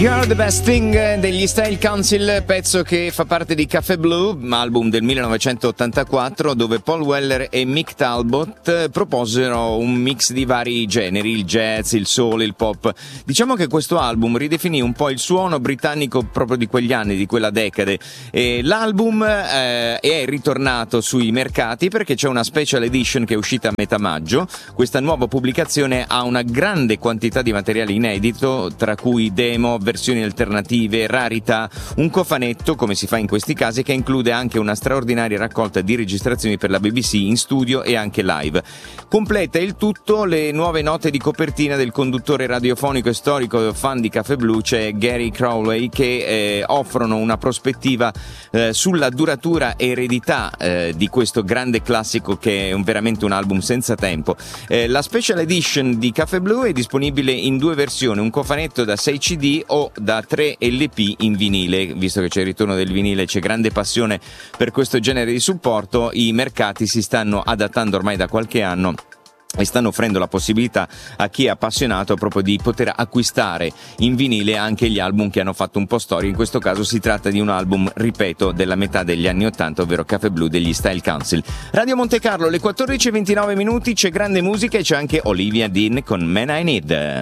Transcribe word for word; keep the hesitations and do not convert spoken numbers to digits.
You Are the Best Thing degli Style Council, pezzo che fa parte di Café Blue, album del millenovecentottantaquattro, dove Paul Weller e Mick Talbot proposero un mix di vari generi, il jazz, il soul, il pop. Diciamo che questo album ridefinì un po' il suono britannico proprio di quegli anni, di quella decade, e l'album eh, è ritornato sui mercati perché c'è una special edition che è uscita a metà maggio. Questa nuova pubblicazione ha una grande quantità di materiale inedito, tra cui demo, versioni alternative, rarità, un cofanetto, come si fa in questi casi, che include anche una straordinaria raccolta di registrazioni per la B B C in studio e anche live. Completa il tutto le nuove note di copertina del conduttore radiofonico e storico fan di Café Blue, c'è Gary Crowley, che eh, offrono una prospettiva eh, sulla duratura eredità eh, di questo grande classico, che è un, veramente un album senza tempo. Eh, la special edition di Café Blue è disponibile in due versioni, un cofanetto da sei C D o da tre L P in vinile. Visto che c'è il ritorno del vinile, c'è grande passione per questo genere di supporto, i mercati si stanno adattando ormai da qualche anno e stanno offrendo la possibilità a chi è appassionato proprio di poter acquistare in vinile anche gli album che hanno fatto un po' storia. In questo caso si tratta di un album, ripeto, della metà degli anni ottanta, ovvero Café Blue degli Style Council. Radio Monte Carlo, le quattordici e ventinove minuti, c'è grande musica e c'è anche Olivia Dean con Man I Need.